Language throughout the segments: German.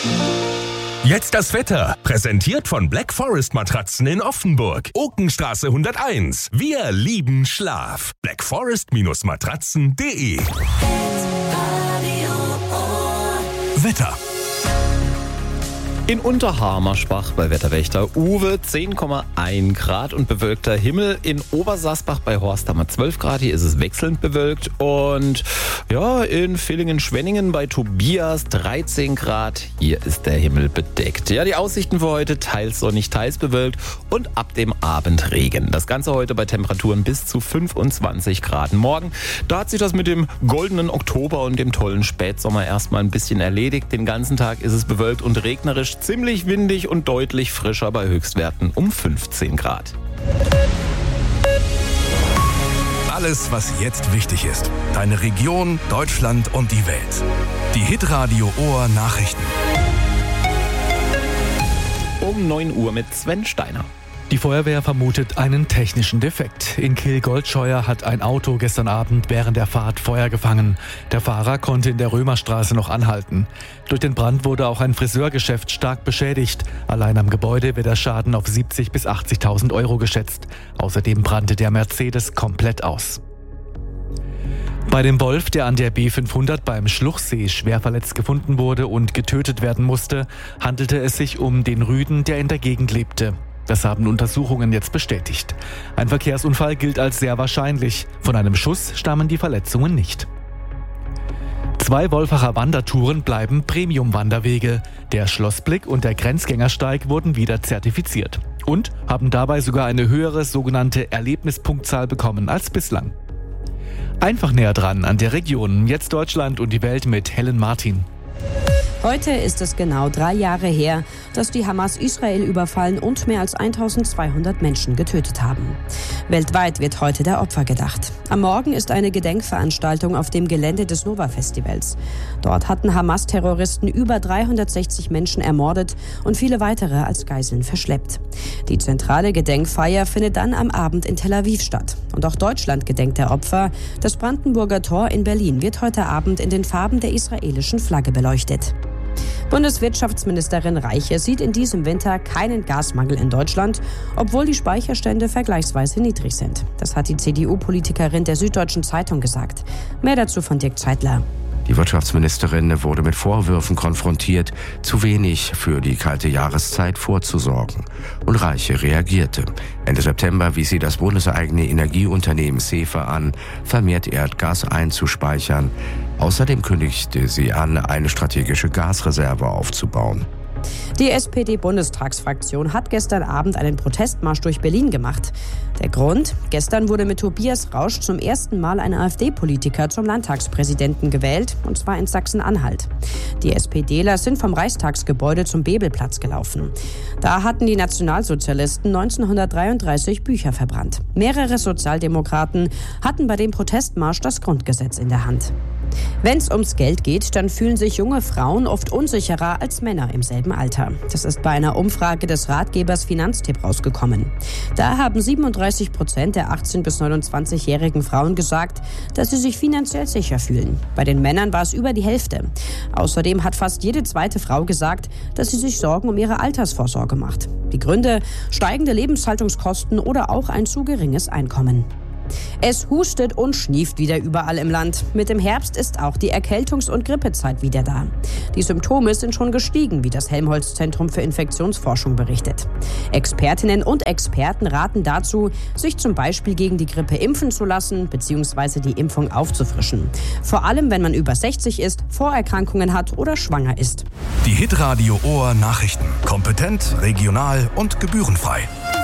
Jetzt das Wetter. Präsentiert von Black Forest Matratzen in Offenburg. Okenstraße 101. Wir lieben Schlaf. blackforest-matratzen.de. Wetter. In Unterhamerspach bei Wetterwächter Uwe 10,1 Grad und bewölkter Himmel. In Obersasbach bei Horst haben wir 12 Grad. Hier ist es wechselnd bewölkt. Und ja, in Villingen-Schwenningen bei Tobias 13 Grad. Hier ist der Himmel bedeckt. Ja, die Aussichten für heute teils sonnig, teils bewölkt und ab dem Abend Regen. Das Ganze heute bei Temperaturen bis zu 25 Grad. Morgen, da hat sich das mit dem goldenen Oktober und dem tollen Spätsommer erstmal ein bisschen erledigt. Den ganzen Tag ist es bewölkt und regnerisch. Ziemlich windig und deutlich frischer bei Höchstwerten um 15 Grad. Alles, was jetzt wichtig ist. Deine Region, Deutschland und die Welt. Die Hitradio Ohr Nachrichten. Um 9 Uhr mit Sven Steiner. Die Feuerwehr vermutet einen technischen Defekt. In Kehl-Goldscheuer hat ein Auto gestern Abend während der Fahrt Feuer gefangen. Der Fahrer konnte in der Römerstraße noch anhalten. Durch den Brand wurde auch ein Friseurgeschäft stark beschädigt. Allein am Gebäude wird der Schaden auf 70.000 bis 80.000 Euro geschätzt. Außerdem brannte der Mercedes komplett aus. Bei dem Wolf, der an der B500 beim Schluchsee schwer verletzt gefunden wurde und getötet werden musste, handelte es sich um den Rüden, der in der Gegend lebte. Das haben Untersuchungen jetzt bestätigt. Ein Verkehrsunfall gilt als sehr wahrscheinlich. Von einem Schuss stammen die Verletzungen nicht. 2 Wolfacher Wandertouren bleiben Premium-Wanderwege. Der Schlossblick und der Grenzgängersteig wurden wieder zertifiziert und haben dabei sogar eine höhere sogenannte Erlebnispunktzahl bekommen als bislang. Einfach näher dran an der Region. Jetzt Deutschland und die Welt mit Helen Martin. Heute ist es genau 3 Jahre her, dass die Hamas Israel überfallen und mehr als 1200 Menschen getötet haben. Weltweit wird heute der Opfer gedacht. Am Morgen ist eine Gedenkveranstaltung auf dem Gelände des Nova-Festivals. Dort hatten Hamas-Terroristen über 360 Menschen ermordet und viele weitere als Geiseln verschleppt. Die zentrale Gedenkfeier findet dann am Abend in Tel Aviv statt. Und auch Deutschland gedenkt der Opfer. Das Brandenburger Tor in Berlin wird heute Abend in den Farben der israelischen Flagge beleuchtet. Bundeswirtschaftsministerin Reiche sieht in diesem Winter keinen Gasmangel in Deutschland, obwohl die Speicherstände vergleichsweise niedrig sind. Das hat die CDU-Politikerin der Süddeutschen Zeitung gesagt. Mehr dazu von Dirk Zeitler. Die Wirtschaftsministerin wurde mit Vorwürfen konfrontiert, zu wenig für die kalte Jahreszeit vorzusorgen. Und Reiche reagierte. Ende September wies sie das bundeseigene Energieunternehmen SEFE an, vermehrt Erdgas einzuspeichern. Außerdem kündigte sie an, eine strategische Gasreserve aufzubauen. Die SPD-Bundestagsfraktion hat gestern Abend einen Protestmarsch durch Berlin gemacht. Der Grund? Gestern wurde mit Tobias Rausch zum ersten Mal ein AfD-Politiker zum Landtagspräsidenten gewählt, und zwar in Sachsen-Anhalt. Die SPDler sind vom Reichstagsgebäude zum Bebelplatz gelaufen. Da hatten die Nationalsozialisten 1933 Bücher verbrannt. Mehrere Sozialdemokraten hatten bei dem Protestmarsch das Grundgesetz in der Hand. Wenn es ums Geld geht, dann fühlen sich junge Frauen oft unsicherer als Männer im selben Alter. Das ist bei einer Umfrage des Ratgebers Finanztipp rausgekommen. Da haben 37% der 18- bis 29-jährigen Frauen gesagt, dass sie sich finanziell sicher fühlen. Bei den Männern war es über die Hälfte. Außerdem hat fast jede zweite Frau gesagt, dass sie sich Sorgen um ihre Altersvorsorge macht. Die Gründe: steigende Lebenshaltungskosten oder auch ein zu geringes Einkommen. Es hustet und schnieft wieder überall im Land. Mit dem Herbst ist auch die Erkältungs- und Grippezeit wieder da. Die Symptome sind schon gestiegen, wie das Helmholtz-Zentrum für Infektionsforschung berichtet. Expertinnen und Experten raten dazu, sich zum Beispiel gegen die Grippe impfen zu lassen bzw. die Impfung aufzufrischen. Vor allem, wenn man über 60 ist, Vorerkrankungen hat oder schwanger ist. Die Hitradio Ohr Nachrichten. Kompetent, regional und gebührenfrei.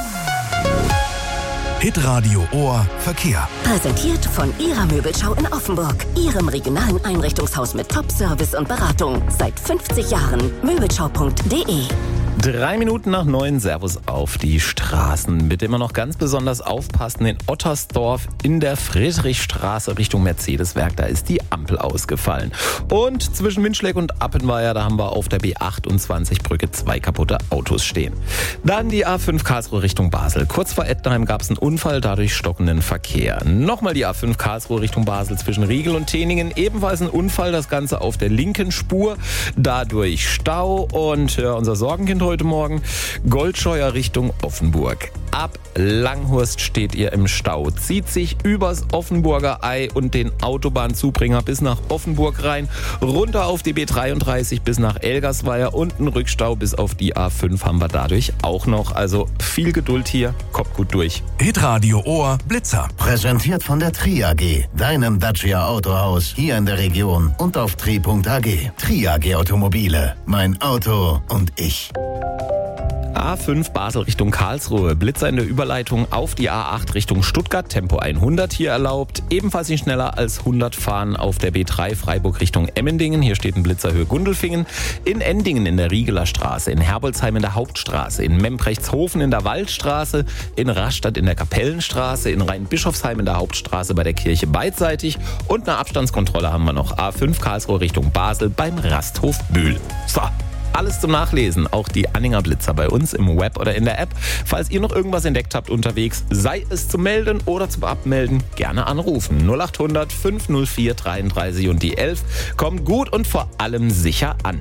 Hitradio Ohr Verkehr. Präsentiert von Ihrer Möbelschau in Offenburg. Ihrem regionalen Einrichtungshaus mit Top-Service und Beratung. Seit 50 Jahren. Möbelschau.de 3 Minuten nach 9, Servus auf die Straßen. Bitte immer noch ganz besonders aufpassen. In Ottersdorf in der Friedrichstraße Richtung Mercedeswerk, da ist die Ampel ausgefallen. Und zwischen Windschläg und Appenweier, da haben wir auf der B28-Brücke 2 kaputte Autos stehen. Dann die A5 Karlsruhe Richtung Basel. Kurz vor Ettenheim gab es einen Unfall, dadurch stockenden Verkehr. Nochmal die A5 Karlsruhe Richtung Basel zwischen Riegel und Teningen. Ebenfalls ein Unfall, das Ganze auf der linken Spur. Dadurch Stau und unser Sorgenkind heute Morgen, Goldscheuer Richtung Offenburg. Ab Langhorst steht ihr im Stau. Zieht sich übers Offenburger Ei und den Autobahnzubringer bis nach Offenburg rein, runter auf die B33 bis nach Elgersweier und einen Rückstau bis auf die A5 haben wir dadurch auch noch. Also viel Geduld hier, kommt gut durch. Hitradio Ohr Blitzer. Präsentiert von der Tri AG, deinem Dacia Autohaus hier in der Region und auf tri.ag. Tri AG Automobile, mein Auto und ich. A5 Basel Richtung Karlsruhe. Blitzer in der Überleitung auf die A8 Richtung Stuttgart. Tempo 100 hier erlaubt. Ebenfalls nicht schneller als 100 fahren auf der B3 Freiburg Richtung Emmendingen. Hier steht ein Blitzer Höhe Gundelfingen. In Endingen in der Riegeler Straße. In Herbolzheim in der Hauptstraße. In Membrechtshofen in der Waldstraße. In Rastatt in der Kapellenstraße. In Rheinbischofsheim in der Hauptstraße bei der Kirche beidseitig. Und eine Abstandskontrolle haben wir noch. A5 Karlsruhe Richtung Basel beim Rasthof Bühl. So. Alles zum Nachlesen, auch die Anhänger Blitzer bei uns im Web oder in der App. Falls ihr noch irgendwas entdeckt habt unterwegs, sei es zum Melden oder zum Abmelden, gerne anrufen. 0800 504 33 und die 11. Kommt gut und vor allem sicher an.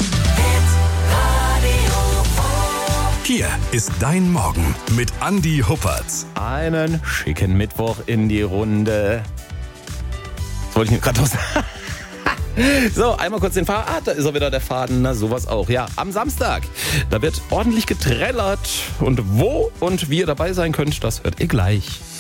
Hier ist dein Morgen mit Andi Huppertz. Einen schicken Mittwoch in die Runde. Das wollte ich mir gerade noch sagen. So, einmal kurz den Fahrer. Da ist er wieder, der Faden. Na, sowas auch. Ja, am Samstag. Da wird ordentlich getrellert. Und wo und wie ihr dabei sein könnt, das hört ihr gleich.